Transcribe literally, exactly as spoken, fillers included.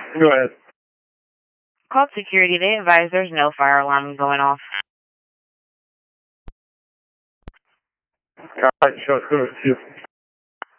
Go ahead. Called security. They advise there's no fire alarm going off. All right, show it to you.